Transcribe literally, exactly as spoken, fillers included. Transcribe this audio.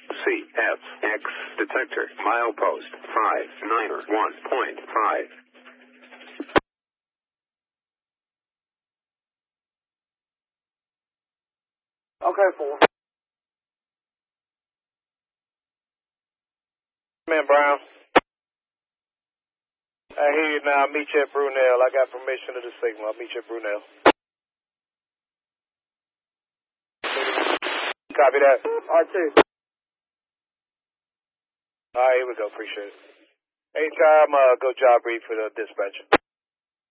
C F X detector milepost five nine one point five. Okay, four. Man, Brown. I hear you now. I'll meet you at Brunel. I got permission to the signal. I'll meet you at Brunel. Copy that. R two. All right, here we go. Appreciate it. Anytime, uh, go job brief for the dispatcher.